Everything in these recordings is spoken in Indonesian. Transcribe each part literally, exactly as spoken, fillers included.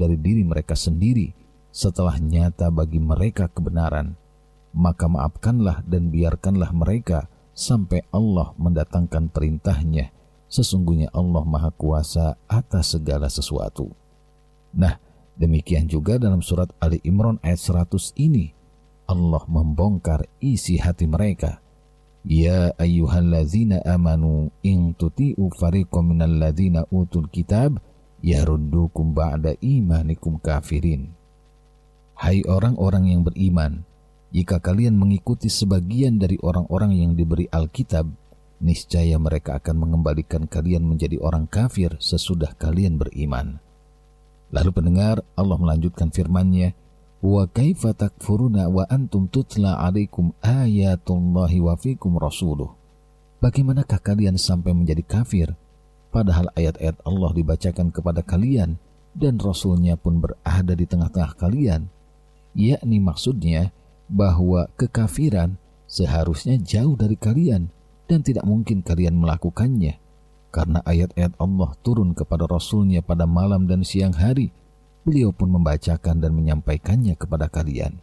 dari diri mereka sendiri setelah nyata bagi mereka kebenaran, maka maafkanlah dan biarkanlah mereka sampai Allah mendatangkan perintahnya. Sesungguhnya Allah Maha Kuasa atas segala sesuatu. Nah, demikian juga dalam surat Ali Imran ayat seratus ini, Allah membongkar isi hati mereka. Ya ayyuhallazina amanu in tuti'u fariqam minal ladzina utul kitab yaruddukum ba'da imanikum kafirin. Hai orang-orang yang beriman, jika kalian mengikuti sebagian dari orang-orang yang diberi Alkitab, niscaya mereka akan mengembalikan kalian menjadi orang kafir sesudah kalian beriman. Lalu pendengar, Allah melanjutkan firman-Nya, wa kaifa takfuruna wa antum tutla alaikum ayatullahi wa fikum rasuluh. Bagaimanakah kalian sampai menjadi kafir padahal ayat-ayat Allah dibacakan kepada kalian dan Rasulnya pun berada di tengah-tengah kalian? Yakni maksudnya bahwa kekafiran seharusnya jauh dari kalian dan tidak mungkin kalian melakukannya, karena ayat-ayat Allah turun kepada Rasulnya pada malam dan siang hari. Beliau pun membacakan dan menyampaikannya kepada kalian.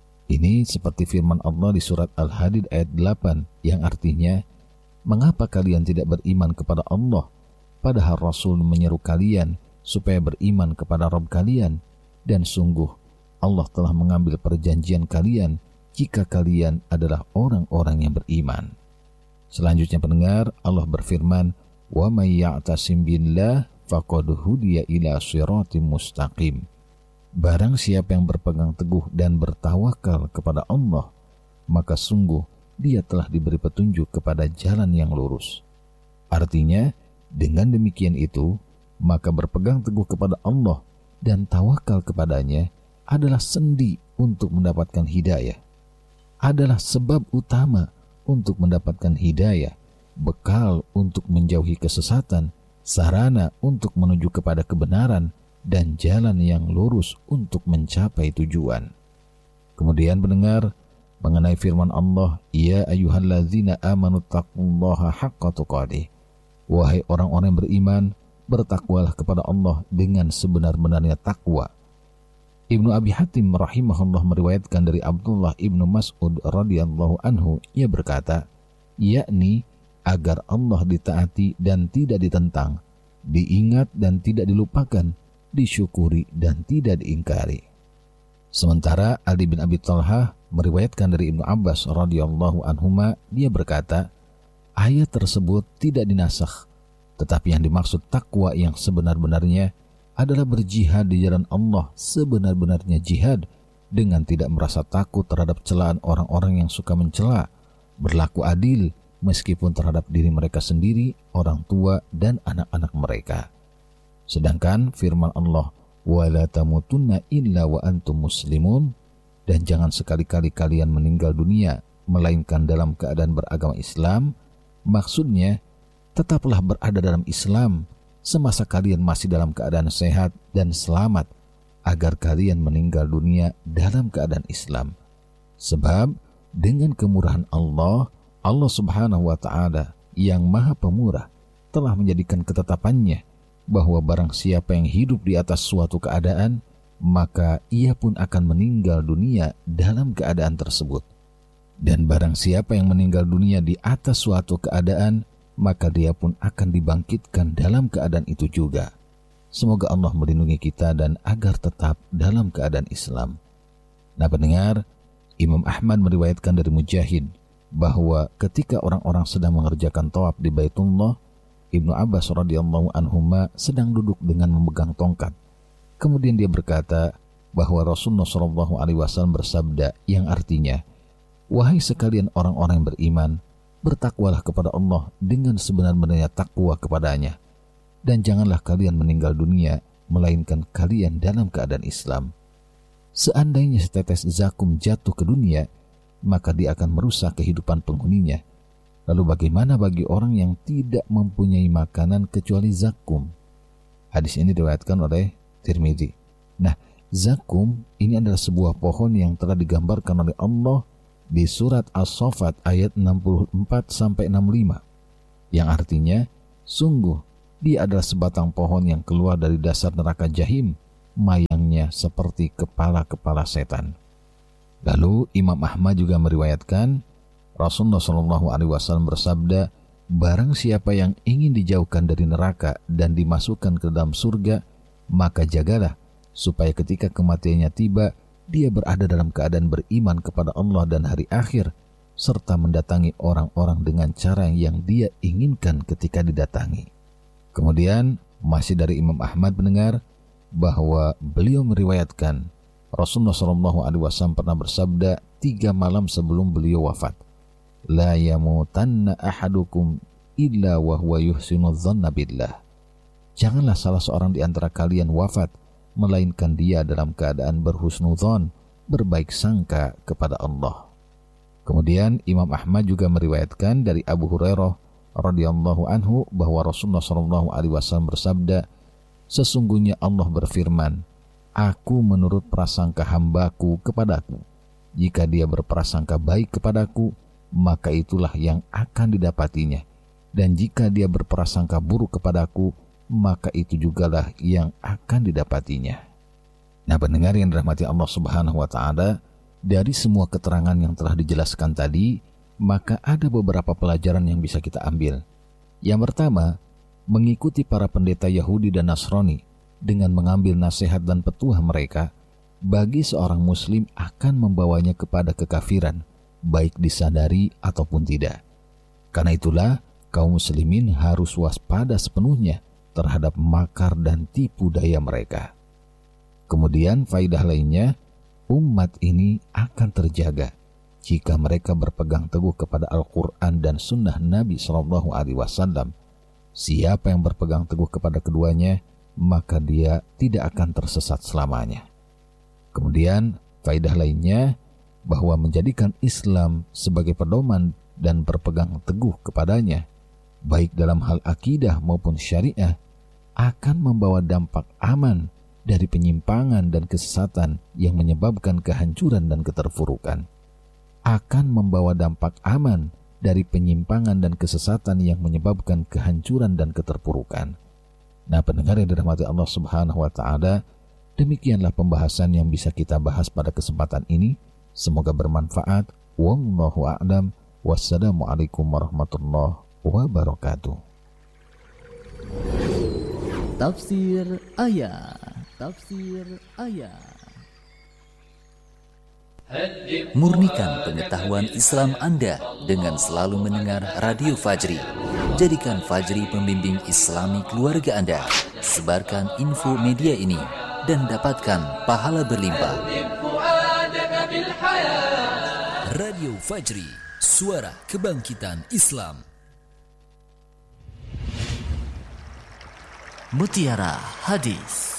Ini seperti firman Allah di surat Al-Hadid ayat delapan yang artinya, mengapa kalian tidak beriman kepada Allah padahal Rasul menyeru kalian supaya beriman kepada Rabb kalian, dan sungguh Allah telah mengambil perjanjian kalian jika kalian adalah orang-orang yang beriman. Selanjutnya pendengar, Allah berfirman, wa may ya'tasim billah faqad hudiya ila shiratim mustaqim. Barang siapa yang berpegang teguh dan bertawakal kepada Allah, maka sungguh dia telah diberi petunjuk kepada jalan yang lurus. Artinya, dengan demikian itu, maka berpegang teguh kepada Allah dan tawakal kepadanya adalah sendi untuk mendapatkan hidayah, adalah sebab utama untuk mendapatkan hidayah, bekal untuk menjauhi kesesatan, sarana untuk menuju kepada kebenaran, dan jalan yang lurus untuk mencapai tujuan. Kemudian pendengar, mengenai firman Allah, ya ayyuhallazina amanu taqullaha haqqa tuqatih. Wahai orang-orang yang beriman, bertakwalah kepada Allah dengan sebenar-benarnya takwa. Ibnu Abi Hatim rahimahullah meriwayatkan dari Abdullah ibnu Mas'ud radhiyallahu anhu, ia berkata, yakni agar Allah ditaati dan tidak ditentang, diingat dan tidak dilupakan, disyukuri dan tidak diingkari. Sementara Ali bin Abi Thalhah meriwayatkan dari Ibnu Abbas radhiyallahu anhuma, dia berkata, ayat tersebut tidak dinasakh, tetapi yang dimaksud takwa yang sebenar-benarnya adalah berjihad di jalan Allah sebenar-benarnya jihad, dengan tidak merasa takut terhadap celaan orang-orang yang suka mencela, berlaku adil meskipun terhadap diri mereka sendiri, orang tua, dan anak-anak mereka. Sedangkan firman Allah, wala tamutunna illa wa antum muslimun, dan jangan sekali-kali kalian meninggal dunia melainkan dalam keadaan beragama Islam, maksudnya tetaplah berada dalam Islam semasa kalian masih dalam keadaan sehat dan selamat, agar kalian meninggal dunia dalam keadaan Islam. Sebab dengan kemurahan Allah, Allah subhanahu wa ta'ala yang maha pemurah telah menjadikan ketetapannya bahwa barang siapa yang hidup di atas suatu keadaan, maka ia pun akan meninggal dunia dalam keadaan tersebut. Dan barang siapa yang meninggal dunia di atas suatu keadaan, maka dia pun akan dibangkitkan dalam keadaan itu juga. Semoga Allah melindungi kita dan agar tetap dalam keadaan Islam. Nah pendengar, Imam Ahmad meriwayatkan dari Mujahid bahwa ketika orang-orang sedang mengerjakan tawaf di Baitullah, Ibnu Abbas radhiyallahu anhuma sedang duduk dengan memegang tongkat. Kemudian dia berkata bahwa Rasulullah shallallahu alaihi wasallam bersabda yang artinya, wahai sekalian orang-orang yang beriman, bertakwalah kepada Allah dengan sebenar-benarnya takwa kepadanya, dan janganlah kalian meninggal dunia melainkan kalian dalam keadaan Islam. Seandainya setetes zakum jatuh ke dunia, maka dia akan merusak kehidupan penghuninya. Lalu bagaimana bagi orang yang tidak mempunyai makanan kecuali zakum? Hadis ini diriwayatkan oleh Tirmidzi. Nah, zakum ini adalah sebuah pohon yang telah digambarkan oleh Allah di surat As-Saffat ayat enam puluh empat sampai enam puluh lima, yang artinya, sungguh dia adalah sebatang pohon yang keluar dari dasar neraka Jahim, mayangnya seperti kepala-kepala setan. Lalu Imam Ahmad juga meriwayatkan Rasulullah shallallahu alaihi wasallam bersabda, barang siapa yang ingin dijauhkan dari neraka dan dimasukkan ke dalam surga, maka jagalah supaya ketika kematiannya tiba, dia berada dalam keadaan beriman kepada Allah dan hari akhir, serta mendatangi orang-orang dengan cara yang dia inginkan ketika didatangi. Kemudian masih dari Imam Ahmad mendengar bahwa beliau meriwayatkan Rasulullah shallallahu alaihi wasallam pernah bersabda tiga malam sebelum beliau wafat, la yamutanna ahadukum illa wa huwa yuhsinu dhanna billah. Janganlah salah seorang di antara kalian wafat melainkan dia dalam keadaan berhusnudzon, berbaik sangka kepada Allah. Kemudian Imam Ahmad juga meriwayatkan dari Abu Hurairah radhiyallahu anhu bahwa Rasulullah shallallahu alaihi wasallam bersabda, sesungguhnya Allah berfirman, aku menurut prasangka hambaku kepadaku. Jika dia berprasangka baik kepadaku, maka itulah yang akan didapatinya. Dan jika dia berprasangka buruk kepadaku, maka itu jugalah yang akan didapatinya. Nah, pendengar yang dirahmati Allah Subhanahu wa Ta'ala, dari semua keterangan yang telah dijelaskan tadi, maka ada beberapa pelajaran yang bisa kita ambil. Yang pertama, mengikuti para pendeta Yahudi dan Nasrani dengan mengambil nasihat dan petuah mereka, bagi seorang muslim akan membawanya kepada kekafiran, baik disadari ataupun tidak. Karena itulah, kaum muslimin harus waspada sepenuhnya terhadap makar dan tipu daya mereka. Kemudian faidah lainnya, umat ini akan terjaga jika mereka berpegang teguh kepada Al-Quran dan Sunnah Nabi shallallahu alaihi wasallam. Siapa yang berpegang teguh kepada keduanya, maka dia tidak akan tersesat selamanya. Kemudian faidah lainnya, bahwa menjadikan Islam sebagai pedoman dan berpegang teguh kepadanya, baik dalam hal akidah maupun syariah, akan membawa dampak aman dari penyimpangan dan kesesatan yang menyebabkan kehancuran dan keterpurukan. Akan membawa dampak aman dari penyimpangan dan kesesatan yang menyebabkan kehancuran dan keterpurukan. Nah, pendengar yang dirahmati Allah Subhanahu wa Ta'ala, demikianlah pembahasan yang bisa kita bahas pada kesempatan ini. Semoga bermanfaat. Wallahu a'lam. Wassalamualaikum warahmatullahi wabarakatuh. Tafsir ayat. Tafsir ayat. Murnikan pengetahuan Islam Anda dengan selalu mendengar Radio Fajri. Jadikan Fajri pembimbing Islami keluarga Anda. Sebarkan info media ini dan dapatkan pahala berlimpah. Radio Fajri, suara kebangkitan Islam. Mutiara Hadis.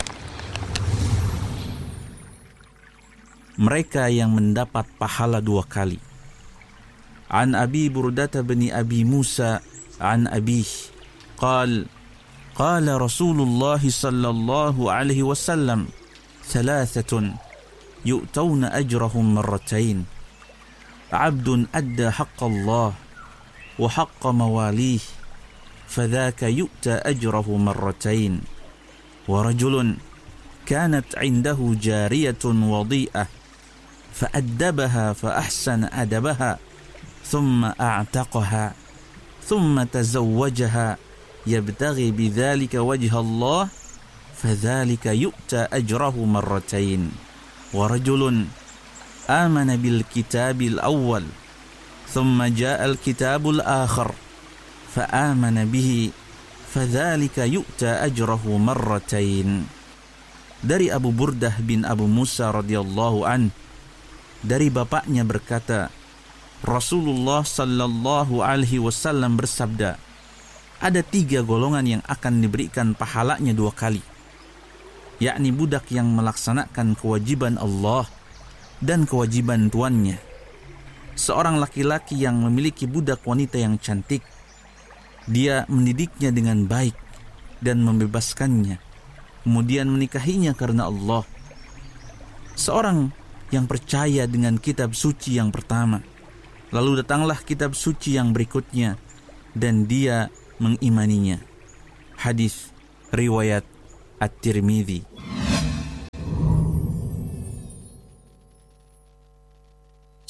Mereka yang mendapat pahala dua kali. An Abi Burdah bin Abi Musa an Abih qal qala Rasulullah sallallahu alaihi wasallam thalathatun yu'tawna ajrahum marratain abdun adda haqqa Allah wa haqqa mawalih فذاك يؤتى أجره مرتين ورجل كانت عنده جارية وضيئة فأدبها فأحسن أدبها ثم أعتقها ثم تزوجها يبتغي بذلك وجه الله فذلك يؤتى أجره مرتين ورجل آمن بالكتاب الأول ثم جاء الكتاب الآخر فآمن به فذلك يؤتى أجره مرتين. Dari Abu Burdah bin Abu Musa radhiyallahu an, dari bapaknya berkata, Rasulullah sallallahu alaihi wasallam bersabda, ada tiga golongan yang akan diberikan pahalanya dua kali, yakni budak yang melaksanakan kewajiban Allah dan kewajiban tuannya, seorang laki-laki yang memiliki budak wanita yang cantik. Dia mendidiknya dengan baik dan membebaskannya, kemudian menikahinya karena Allah. Seorang yang percaya dengan kitab suci yang pertama, lalu datanglah kitab suci yang berikutnya, dan dia mengimaninya. Hadis riwayat At-Tirmidzi.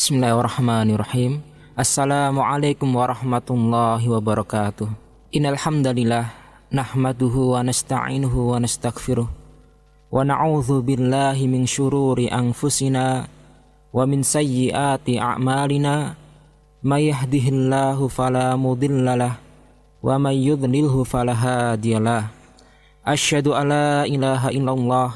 Bismillahirrahmanirrahim. Assalamualaikum warahmatullahi wabarakatuh. Innal hamdalillah nahmaduhu wa nasta'inuhu wa nastaghfiruh wa na'udzu billahi min syururi anfusina wa min sayyiati a'malina may yahdihillahu fala mudhillalah wa may yudlilhu fala hadiyalah. Asyhadu alla ilaha illallah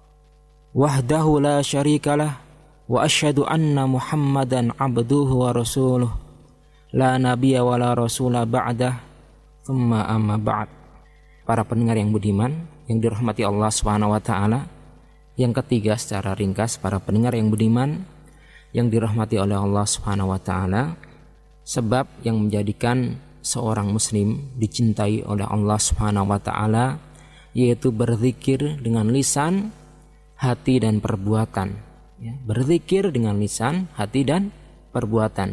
wahdahu la syarikalah wa asyhadu anna Muhammadan abduhu wa rasuluh la nabiyya wa la rasula ba'dah thumma amma ba'd. Para pendengar yang budiman yang dirahmati Allah Subhanahu wa taala, yang ketiga secara ringkas para pendengar yang budiman yang dirahmati oleh Allah Subhanahu wa taala, sebab yang menjadikan seorang muslim dicintai oleh Allah Subhanahu wa taala yaitu berzikir dengan lisan, hati dan perbuatan. Ya, berzikir dengan lisan, hati dan perbuatan.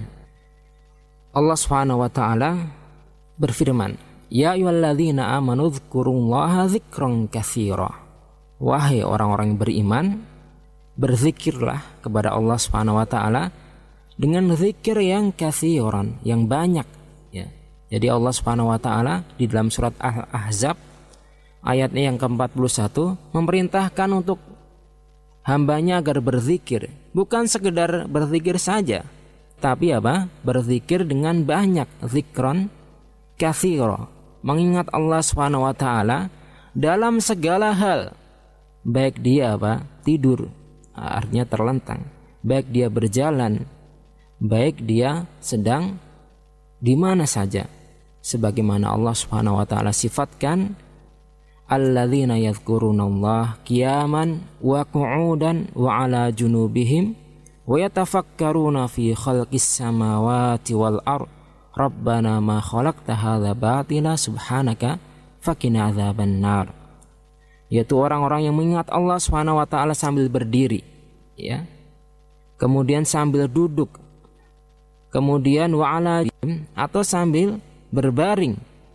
Allah Subhanahu wa taala berfirman, "Ya ayyuhalladzina amanu dzkurullaha dzikran katsira." Wahai orang-orang yang beriman, berzikirlah kepada Allah Subhanahu wa taala dengan zikir yang katsiran, yang banyak, ya. Jadi Allah Subhanahu wa taala di dalam surat Al-Ahzab ayatnya yang keempat puluh satu memerintahkan untuk hambanya agar berzikir, bukan sekedar berzikir saja, tapi apa? Berzikir dengan banyak, zikron katsira, mengingat Allah Subhanahu wa taala dalam segala hal, baik dia apa? Tidur, artinya terlentang, baik dia berjalan, baik dia sedang di mana saja, sebagaimana Allah Subhanahu wa taala sifatkan, alladzina yadhkurunallaha qiyaman wa qu'udan wa 'ala junubihim wa yatafakkaruna fi khalqis samawati wal ard rabbana ma khalaqta hadza batila subhanaka faqina adzabannar. Yaitu orang-orang yang mengingat Allah Subhanahu wa taala sambil berdiri, ya. Kemudian sambil duduk. Kemudian wa 'ala atau sambil berbaring.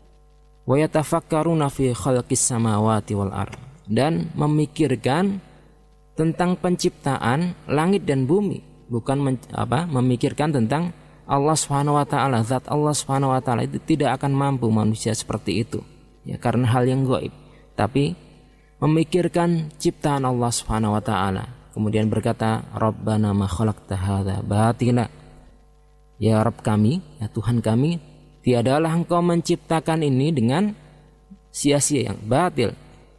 Wa yatafakkaruna fi khalqis samawati wal ard, dan memikirkan tentang penciptaan langit dan bumi, bukan men, apa memikirkan tentang Allah Subhanahu wa taala, zat Allah Subhanahu wa taala itu tidak akan mampu manusia seperti itu, ya, karena hal yang gaib, tapi memikirkan ciptaan Allah Subhanahu wa taala. Kemudian berkata, Rabbana ma khalaqta hadza batila. Ya Rabb kami, ya Tuhan kami, tiadalah engkau menciptakan ini dengan sia-sia, yang batil.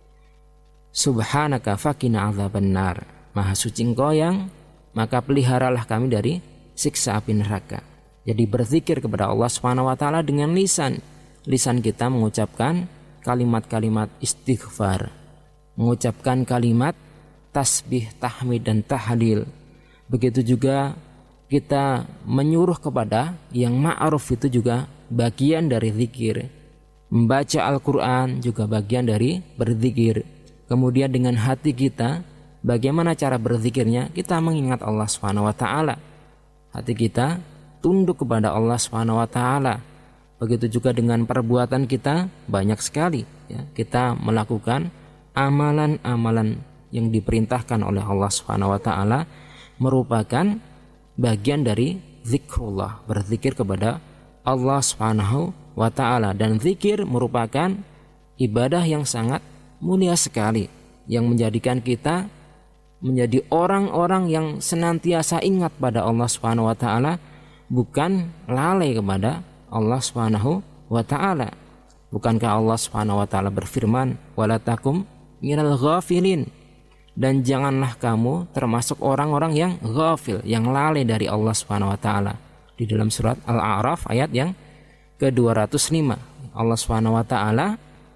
Subhanaka faqina adzabannar. Maha suci engkau yang, maka peliharalah kami dari siksa api neraka. Jadi berzikir kepada Allah Subhanahu wa taala dengan lisan. Lisan kita mengucapkan kalimat-kalimat istighfar, mengucapkan kalimat tasbih, tahmid dan tahlil. Begitu juga kita menyuruh kepada yang ma'ruf, itu juga bagian dari zikir. Membaca Al-Quran juga bagian dari berzikir. Kemudian dengan hati kita, bagaimana cara berzikirnya? Kita mengingat Allah Subhanahu wa taala. Hati kita tunduk kepada Allah Subhanahu wa taala. Begitu juga dengan perbuatan kita, banyak sekali, ya. Kita melakukan amalan-amalan yang diperintahkan oleh Allah Subhanahu wa taala merupakan bagian dari zikrullah, berzikir kepada Allah Subhanahu wa taala. Dan zikir merupakan ibadah yang sangat mulia sekali, yang menjadikan kita menjadi orang-orang yang senantiasa ingat pada Allah Subhanahu wa taala, bukan lalai kepada Allah Subhanahu wa taala. Bukankah Allah Subhanahu wa taala berfirman, wala takum minal ghafilin, dan janganlah kamu termasuk orang-orang yang ghafil, yang lalai dari Allah Subhanahu wa taala. Di dalam surat Al-A'raf ayat yang ke dua ratus lima, Allah Subhanahu wa taala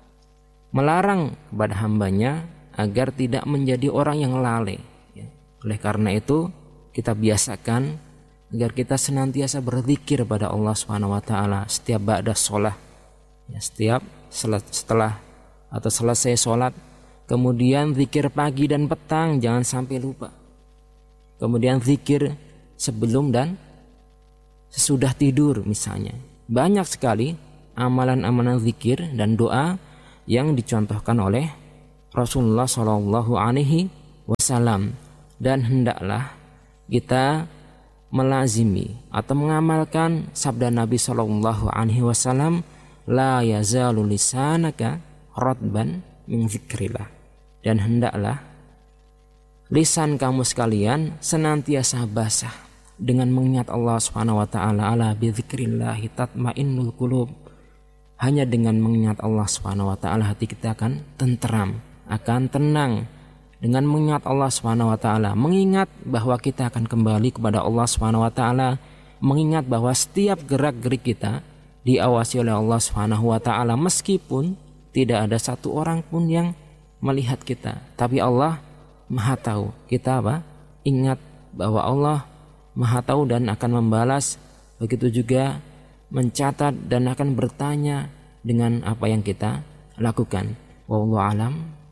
melarang kepada hambanya agar tidak menjadi orang yang lalai, ya. Oleh karena itu kita biasakan agar kita senantiasa berzikir pada Allah Subhanahu wa taala setiap ba'da sholat, ya, setiap setelah atau selesai sholat. Kemudian zikir pagi dan petang, jangan sampai lupa. Kemudian zikir sebelum dan sesudah tidur misalnya. Banyak sekali amalan-amalan zikir dan doa yang dicontohkan oleh Rasulullah shallallahu alaihi wasallam. Dan hendaklah kita melazimi atau mengamalkan sabda Nabi Shallallahu Alaihi Wasallam, la yazalu lisanaka radban min dzikrillah, dan hendaklah lisan kamu sekalian senantiasa basah dengan mengingat Allah Subhanahu wa taala. Ala bi dzikrillah tatmainnul qulub. Hanya dengan mengingat Allah Subhanahu wa taala hati kita akan tenteram, akan tenang. Dengan mengingat Allah Subhanahu wa taala, mengingat bahwa kita akan kembali kepada Allah Subhanahu wa taala, mengingat bahwa setiap gerak-gerik kita diawasi oleh Allah Subhanahu wa taala, meskipun tidak ada satu orang pun yang melihat kita, tapi Allah Maha tahu. Kita apa? Ingat bahwa Allah Maha tahu dan akan membalas, begitu juga mencatat dan akan bertanya dengan apa yang kita lakukan. Wallahu alam.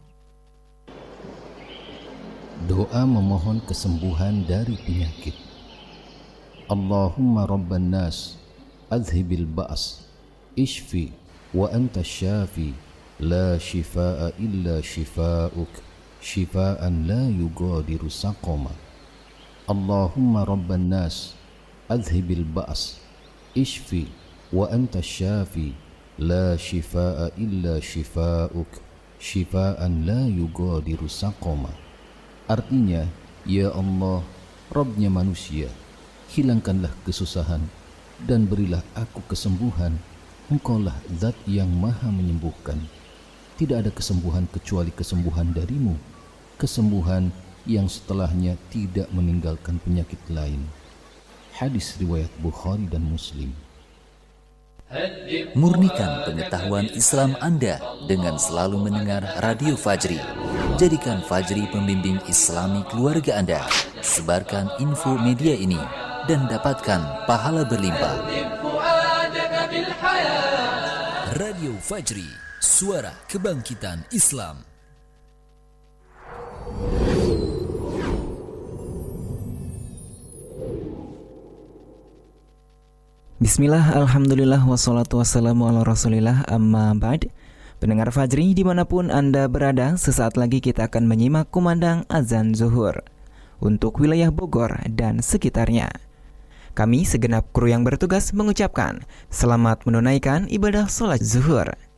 Doa memohon kesembuhan dari penyakit. Allahumma rabban nas adhibil ba's ishfi wa anta syafi la shifaa illa shifaa'uk shifaan la yugadiru saqama. Allahumma rabban nas adhibil ba's ishfi wa anta syafi la shifaa illa shifaa'uk shifaan la yugadiru saqama. Artinya, ya Allah, Rabbnya manusia, hilangkanlah kesusahan dan berilah aku kesembuhan. Engkaulah zat yang maha menyembuhkan. Tidak ada kesembuhan kecuali kesembuhan darimu, kesembuhan yang setelahnya tidak meninggalkan penyakit lain. Hadis riwayat Bukhari dan Muslim. Murnikan pengetahuan Islam Anda dengan selalu mendengar Radio Fajri. Jadikan Fajri pembimbing Islami keluarga Anda. Sebarkan info media ini dan dapatkan pahala berlimpah. Radio Fajri, suara kebangkitan Islam. Bismillah, alhamdulillah, wassalatu wassalamu ala rasulillah, amma ba'd. Pendengar Fajri dimanapun Anda berada, sesaat lagi kita akan menyimak kumandang azan zuhur untuk wilayah Bogor dan sekitarnya. Kami segenap kru yang bertugas mengucapkan selamat menunaikan ibadah sholat zuhur.